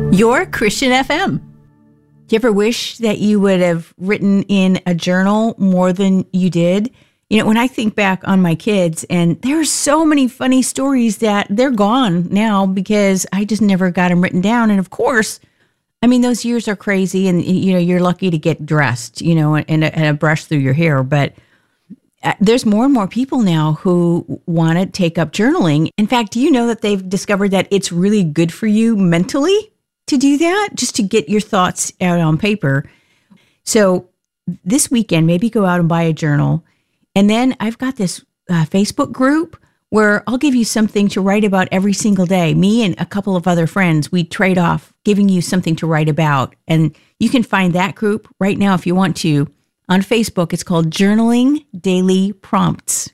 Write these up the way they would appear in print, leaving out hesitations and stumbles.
Your Christian FM. Do you ever wish that you would have written in a journal more than you did? You know, when I think back on my kids, and there are so many funny stories that they're gone now because I just never got them written down. And of course, I mean, those years are crazy, and you know, you're lucky to get dressed, you know, and a brush through your hair. But there's more and more people now who want to take up journaling. In fact, do you know that they've discovered that it's really good for you mentally to do that, just to get your thoughts out on paper? So this weekend, maybe go out and buy a journal. And then I've got this Facebook group where I'll give you something to write about every single day. Me and a couple of other friends, we trade off giving you something to write about. And you can find that group right now if you want to on Facebook. It's called Journaling Daily Prompts.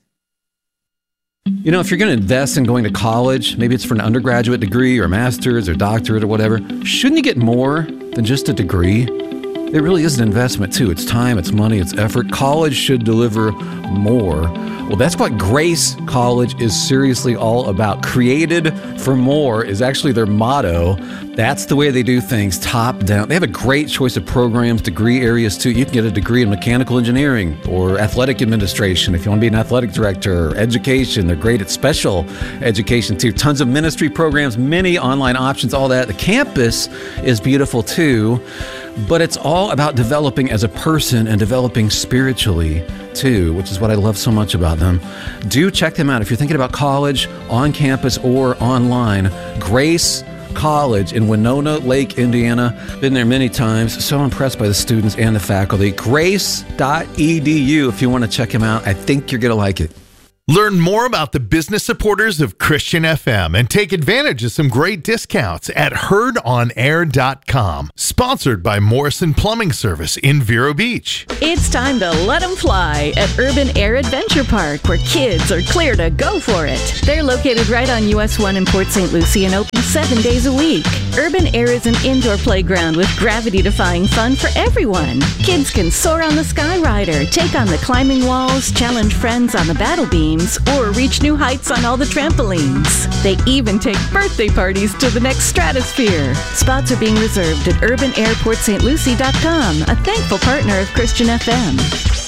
You know, if you're going to invest in going to college, maybe it's for an undergraduate degree or a master's or doctorate or whatever, shouldn't you get more than just a degree? It really is an investment too. It's time, it's money, it's effort. College should deliver more. Well, that's what Grace College is seriously all about. Created for more is actually their motto. That's the way they do things, top down. They have a great choice of programs, degree areas too. You can get a degree in mechanical engineering or athletic administration if you want to be an athletic director, or education. They're great at special education too. Tons of ministry programs, many online options, all that. The campus is beautiful too. But it's all about developing as a person and developing spiritually too, which is what I love so much about them. Do check them out if you're thinking about college, on campus or online. Grace College in Winona Lake, Indiana. Been there many times. So impressed by the students and the faculty. Grace.edu if you want to check them out. I think you're going to like it. Learn more about the business supporters of Christian FM and take advantage of some great discounts at heardonair.com. Sponsored by Morrison Plumbing Service in Vero Beach. It's time to let them fly at Urban Air Adventure Park, where kids are clear to go for it. They're located right on US 1 in Port St. Lucie and open 7 days a week. Urban Air is an indoor playground with gravity-defying fun for everyone. Kids can soar on the Skyrider, take on the climbing walls, challenge friends on the battle beam, or reach new heights on all the trampolines. They even take birthday parties to the next stratosphere. Spots are being reserved at urbanairportstlucie.com, a thankful partner of Christian FM.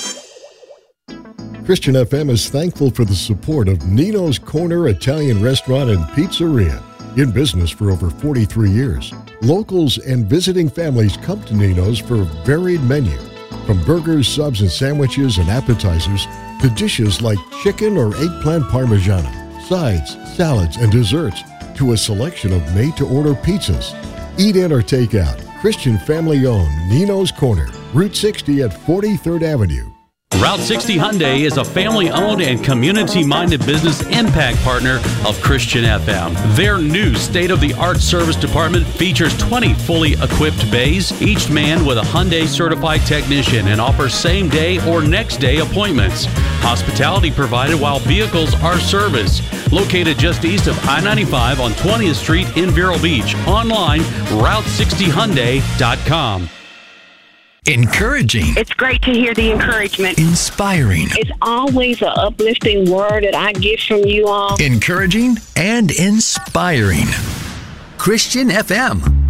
Christian FM is thankful for the support of Nino's Corner Italian Restaurant and Pizzeria. In business for over 43 years, locals and visiting families come to Nino's for a varied menu, from burgers, subs, and sandwiches and appetizers to dishes like chicken or eggplant parmigiana, sides, salads, and desserts, to a selection of made-to-order pizzas. Eat in or take out. Christian family-owned Nino's Corner, Route 60 at 43rd Avenue. Route 60 Hyundai is a family-owned and community-minded business impact partner of Christian FM. Their new state-of-the-art service department features 20 fully equipped bays, each manned with a Hyundai-certified technician, and offers same-day or next-day appointments. Hospitality provided while vehicles are serviced. Located just east of I-95 on 20th Street in Vero Beach. Online, Route60Hyundai.com. Encouraging. It's great to hear the encouragement. Inspiring. It's always an uplifting word that I get from you all. Encouraging and inspiring. Christian FM.